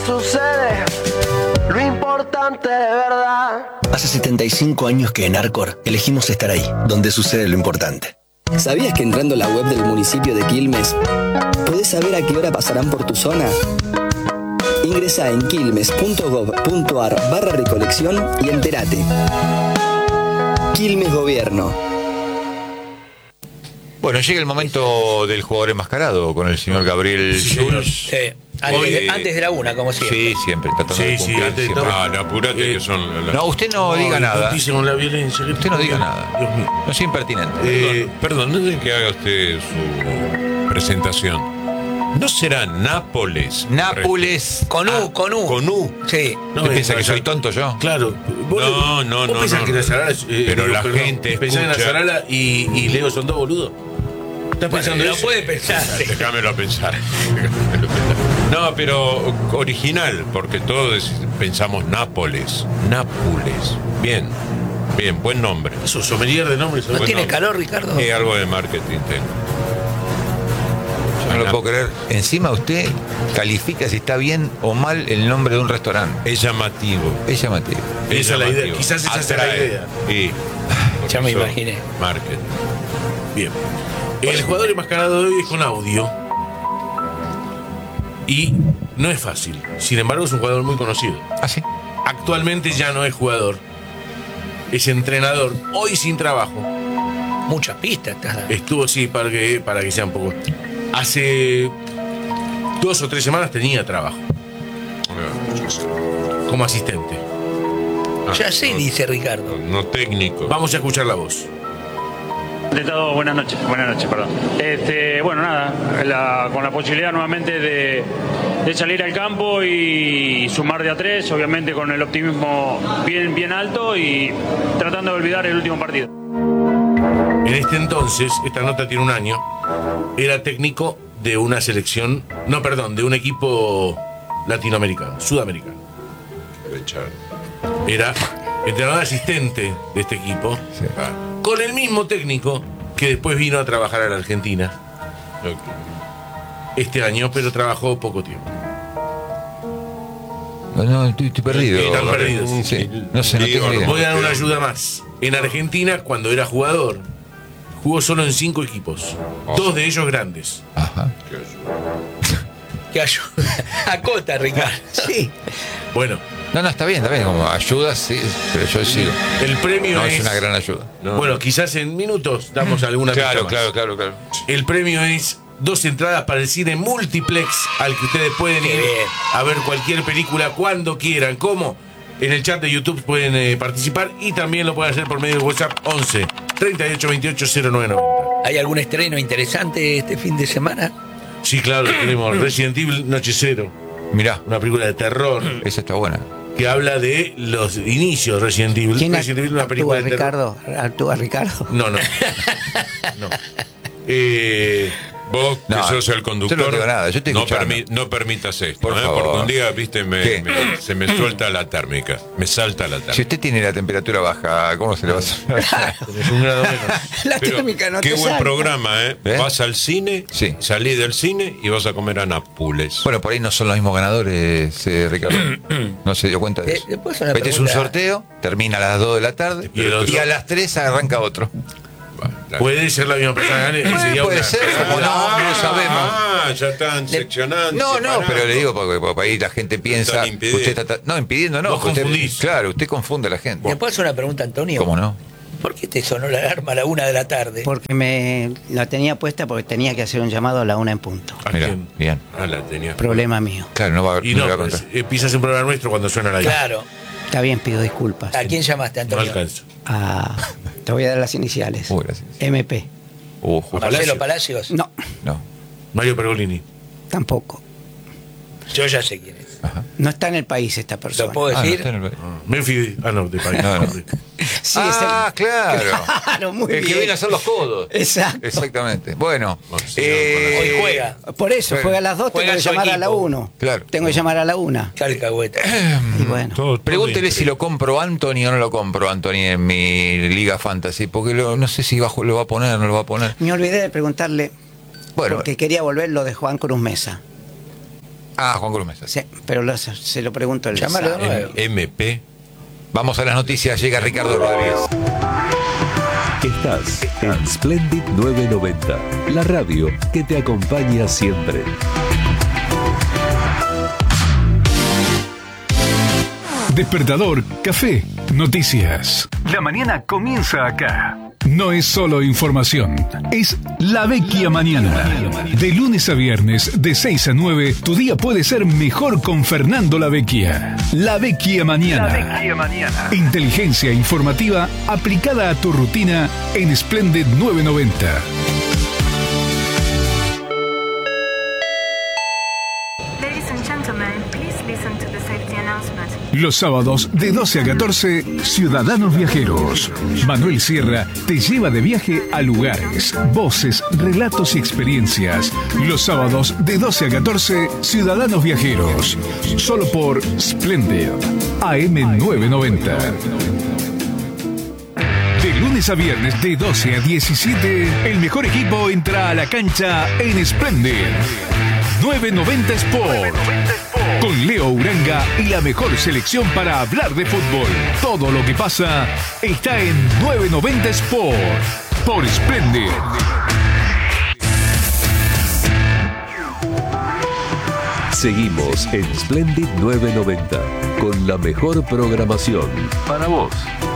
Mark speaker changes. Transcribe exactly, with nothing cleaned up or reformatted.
Speaker 1: sucede lo importante de verdad.
Speaker 2: Hace setenta y cinco años que en Arcor elegimos estar ahí, donde sucede lo importante.
Speaker 3: ¿Sabías que entrando a la web del municipio de Quilmes podés saber a qué hora pasarán por tu zona? Ingresá en quilmes punto gov punto ar barra recolección y entérate. Quilmes Gobierno.
Speaker 4: Bueno, llega el momento del jugador enmascarado con el señor Gabriel Schulz.
Speaker 5: Sí, antes,
Speaker 4: Hoy,
Speaker 5: de, antes de la una, como siempre.
Speaker 4: Sí, siempre, tratando
Speaker 6: Sí,
Speaker 4: de
Speaker 6: sí,
Speaker 4: cumplir.
Speaker 6: antes de
Speaker 4: siempre.
Speaker 6: todo.
Speaker 7: Ah, no, apurate que son las...
Speaker 4: No, usted no, diga nada.
Speaker 6: Con la violencia.
Speaker 4: Usted no diga nada.
Speaker 6: Dios mío.
Speaker 4: No sea impertinente.
Speaker 6: Eh,
Speaker 7: Perdón, no es que haga usted su presentación. ¿No será Nápoles?
Speaker 4: Nápoles.
Speaker 5: Con U,
Speaker 7: Ah,
Speaker 5: con U.
Speaker 7: Con U.
Speaker 5: Sí.
Speaker 6: No,
Speaker 7: ¿Usted
Speaker 6: eh,
Speaker 7: piensa que
Speaker 6: vaya-
Speaker 7: soy tonto yo?
Speaker 6: Claro. Vos-
Speaker 7: No, no,
Speaker 6: vos
Speaker 7: no,
Speaker 6: pensás
Speaker 7: no.
Speaker 6: que la Zarala es, eh,
Speaker 7: Pero
Speaker 6: digo,
Speaker 7: la
Speaker 6: perdón,
Speaker 7: gente
Speaker 6: pensás en la
Speaker 7: escucha.
Speaker 6: Zarala y, y Leo son dos boludos. ¿Estás pensando
Speaker 5: No
Speaker 6: eso?
Speaker 5: puede pensar.
Speaker 7: Déjamelo pensar. Déjamelo pensar. No, pero original, porque todos pensamos Nápoles. Nápoles. Bien. Bien, buen nombre.
Speaker 6: Eso, sommelier de nombres.
Speaker 5: ¿No
Speaker 7: Bueno,
Speaker 5: tiene calor, Ricardo?
Speaker 7: Y algo de marketing tengo.
Speaker 4: No lo puedo creer. Encima usted califica si está bien o mal el nombre de un restaurante.
Speaker 7: Es llamativo.
Speaker 4: Es llamativo.
Speaker 6: Esa es la idea.
Speaker 7: llamativo.
Speaker 6: Quizás esa sea la
Speaker 7: Atrae.
Speaker 6: idea.
Speaker 7: Sí.
Speaker 5: Ya me
Speaker 7: Eso,
Speaker 5: imaginé.
Speaker 7: Marketing.
Speaker 6: Bien. El jugador enmascarado de hoy es con audio. Y no es fácil. Sin embargo, es un jugador muy conocido.
Speaker 4: ¿Ah, sí?
Speaker 6: Actualmente ya no es jugador. Es entrenador. Hoy sin trabajo.
Speaker 5: Muchas pistas estás dando.
Speaker 6: Estuvo, sí, para que, para que sea un poco. Hace dos o tres semanas tenía trabajo como asistente.
Speaker 7: Ah,
Speaker 5: Ya sé,
Speaker 7: no,
Speaker 5: dice Ricardo.
Speaker 7: no técnico.
Speaker 6: Vamos a escuchar la voz.
Speaker 8: De todo, buenas noches, buenas noches, perdón. Este, bueno, nada, la- con la posibilidad nuevamente de, de salir al campo y sumar de a tres, obviamente con el optimismo bien, bien alto y tratando de olvidar el último partido.
Speaker 6: En este entonces, esta nota tiene un año, era técnico de una selección, no, perdón, de un equipo latinoamericano, sudamericano. Era entrenador asistente de este equipo,
Speaker 4: Sí.
Speaker 6: ah, con el mismo técnico que después vino a trabajar a la Argentina este año, pero trabajó poco tiempo.
Speaker 4: No, no, estoy, estoy perdido.
Speaker 6: Están
Speaker 4: Gabriel.
Speaker 6: perdidos.
Speaker 4: Sí. No sé, no
Speaker 7: Digo,
Speaker 4: tengo idea.
Speaker 6: Voy a dar una ayuda más. En Argentina, cuando era jugador, jugó solo en cinco equipos, dos de ellos grandes.
Speaker 4: Ajá.
Speaker 5: Que ayuda. Acota, Ricardo. Sí.
Speaker 6: Bueno,
Speaker 4: No, no, está bien, está bien. Como ayuda, sí, pero yo sigo.
Speaker 6: el premio
Speaker 4: No
Speaker 6: es,
Speaker 4: es una gran ayuda.
Speaker 7: No.
Speaker 6: bueno, quizás en minutos damos alguna pista
Speaker 4: Claro,
Speaker 6: más.
Speaker 4: claro, claro, claro.
Speaker 6: El premio es dos entradas para el cine multiplex al que ustedes pueden
Speaker 5: Qué
Speaker 6: ir
Speaker 5: bien.
Speaker 6: a ver cualquier película cuando quieran. ¿Cómo? En el chat de YouTube pueden eh, participar y también lo pueden hacer por medio de WhatsApp once treinta y ocho veintiocho cero nueve noventa.
Speaker 5: ¿Hay algún estreno interesante este fin de semana?
Speaker 6: Sí, claro, tenemos Resident Evil Noche Cero,
Speaker 4: Mirá,
Speaker 6: una película de terror
Speaker 4: esa está buena.
Speaker 6: que habla de los inicios de Resident Evil.
Speaker 9: ¿Quién
Speaker 6: Resident Evil es una película
Speaker 9: actúa,
Speaker 6: de terror.
Speaker 9: Ricardo? ¿Actúa Ricardo?
Speaker 6: No, no. No. Eh,
Speaker 7: Vos que
Speaker 4: No,
Speaker 7: sos el
Speaker 4: yo
Speaker 7: conductor,
Speaker 4: no digo nada, yo estoy
Speaker 7: no,
Speaker 4: escuchando.
Speaker 7: permi- no permitas esto,
Speaker 4: Por
Speaker 7: ¿eh?
Speaker 4: favor.
Speaker 7: Porque un día, viste, me,
Speaker 4: ¿Qué?
Speaker 7: me- se me suelta la térmica, me salta la
Speaker 4: Si
Speaker 7: térmica.
Speaker 4: usted tiene la temperatura baja, ¿cómo se le va a hacer?
Speaker 6: tenés un grado menos.
Speaker 9: La
Speaker 7: Pero
Speaker 9: térmica no
Speaker 7: qué
Speaker 9: te
Speaker 7: buen
Speaker 9: sale.
Speaker 7: programa, ¿eh?
Speaker 4: ¿Eh?
Speaker 7: Vas al cine,
Speaker 4: Sí.
Speaker 7: salís del cine y vas a comer a Nápoles.
Speaker 4: Bueno, por ahí no son los mismos ganadores, eh, Ricardo. No se dio cuenta de
Speaker 5: Eh,
Speaker 4: eso.
Speaker 5: después una
Speaker 4: Metes un
Speaker 5: pregunta.
Speaker 4: sorteo, termina a las dos de la tarde
Speaker 6: Y el otro-
Speaker 4: y a las tres arranca otro.
Speaker 6: Puede ser la misma persona. gane,
Speaker 4: Bueno,
Speaker 6: sería
Speaker 4: puede
Speaker 6: una-
Speaker 4: ser, como no, no lo sabemos.
Speaker 7: Ah, ya están seccionando.
Speaker 4: No, no,
Speaker 7: separando.
Speaker 4: pero le digo porque, porque ahí la gente piensa.
Speaker 7: Están impidiendo.
Speaker 4: Usted está, no, impidiendo no.
Speaker 6: Vos
Speaker 4: usted-
Speaker 6: confundís.
Speaker 4: claro, usted confunde a la gente.
Speaker 5: ¿Le puedo hacer una pregunta, Antonio?
Speaker 4: ¿Cómo no?
Speaker 5: ¿Por qué te sonó la alarma a la una de la tarde?
Speaker 9: Porque me la tenía puesta porque tenía que hacer un llamado a la una en punto.
Speaker 6: ¿A
Speaker 4: Mira,
Speaker 6: quién?
Speaker 4: bien.
Speaker 7: Ah, la tenía.
Speaker 9: Problema mío.
Speaker 4: Claro, no va,
Speaker 6: Y
Speaker 4: no
Speaker 6: no,
Speaker 4: le va a
Speaker 6: pues,
Speaker 4: contar.
Speaker 6: eh, pisas un programa nuestro cuando suena la
Speaker 5: Claro.
Speaker 9: Está bien, pido disculpas.
Speaker 5: ¿A quién llamaste,
Speaker 6: No
Speaker 5: Antonio?
Speaker 6: alcanza.
Speaker 9: Ah, te voy a dar las iniciales.
Speaker 4: Uy, gracias.
Speaker 9: M P.
Speaker 4: Uh, justo.
Speaker 5: ¿Marcelo Palacios?
Speaker 9: No,
Speaker 4: No.
Speaker 6: Mario Pergolini.
Speaker 9: tampoco.
Speaker 5: Yo ya sé quién es.
Speaker 9: No está en el país esta persona.
Speaker 5: ¿Lo puedo
Speaker 4: Ah, no,
Speaker 5: decir?
Speaker 4: está en el-
Speaker 6: Memphis. Ah, no, de país.
Speaker 4: No, no.
Speaker 9: Sí,
Speaker 4: ah,
Speaker 9: es el-
Speaker 4: claro.
Speaker 9: Claro, muy
Speaker 4: el que
Speaker 9: bien.
Speaker 4: viene a hacer los codos.
Speaker 9: Exacto.
Speaker 4: Exactamente. Bueno,
Speaker 7: Bueno, sí,
Speaker 4: eh,
Speaker 5: Hoy juega.
Speaker 9: Por eso,
Speaker 4: Bueno,
Speaker 9: juega a las dos,
Speaker 5: juega
Speaker 9: tengo que
Speaker 5: su
Speaker 9: llamar a la
Speaker 5: equipo.
Speaker 9: uno.
Speaker 4: Claro.
Speaker 9: Tengo que llamar a la una.
Speaker 5: Chalcahueta.
Speaker 9: Y bueno.
Speaker 6: Todo- todo
Speaker 4: Pregúntele si
Speaker 6: increíble.
Speaker 4: lo compro Anthony o no lo compro Anthony en mi Liga Fantasy, porque lo- no sé si bajo, lo va a poner o no lo va a poner.
Speaker 9: Me olvidé de preguntarle,
Speaker 4: Bueno,
Speaker 9: porque quería volver lo de Juan Cruz Mesa.
Speaker 4: Ah, Juan Cruz Mesa.
Speaker 9: Sí, pero lo- se lo pregunto el
Speaker 5: Llámalo de
Speaker 9: sábado.
Speaker 5: nuevo.
Speaker 7: M P.
Speaker 4: Vamos a las noticias, llega Ricardo Rodríguez.
Speaker 10: Estás en Splendid novecientos noventa, la radio que te acompaña siempre.
Speaker 11: Despertador, café, noticias. La mañana comienza acá. No es solo información, es La Vecchia Mañana. De lunes a viernes, de seis a nueve, tu día puede ser mejor con Fernando La Vecchia. La Vecchia Mañana. La Vecchia Mañana. Inteligencia informativa aplicada a tu rutina en Splendid novecientos noventa.
Speaker 12: Ladies and gentlemen, please listen to the safety announcement.
Speaker 11: Los sábados de doce a catorce, Ciudadanos Viajeros. Manuel Sierra te lleva de viaje a lugares, voces, relatos y experiencias. Los sábados de doce a catorce, Ciudadanos Viajeros. Solo por Splendid A M novecientos noventa. De lunes a viernes de doce a diecisiete, el mejor equipo entra a la cancha en Splendid novecientos noventa Sport. Con Leo Uranga y la mejor selección para hablar de fútbol. Todo lo que pasa está en novecientos noventa Sport. Por Splendid.
Speaker 10: Seguimos en Splendid novecientos noventa con la mejor programación para vos.